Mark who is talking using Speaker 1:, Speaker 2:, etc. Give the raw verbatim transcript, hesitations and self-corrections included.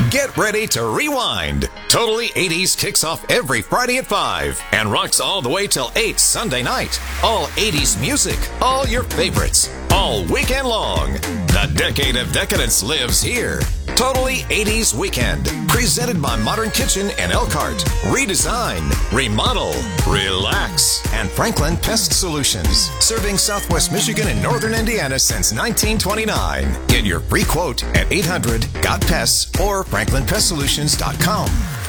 Speaker 1: Get ready to rewind. Totally eighties kicks off every Friday at five and rocks all the way till eight Sunday night. All eighties music, all your favorites, all weekend long. The decade of decadence lives here. Totally eighties Weekend, presented by Modern Kitchen and Elkhart. Redesign, remodel, relax, and Franklin Pest Solutions, serving Southwest Michigan and Northern Indiana since nineteen twenty-nine. Get your free quote at eight hundred got pests or franklin pest solutions dot com.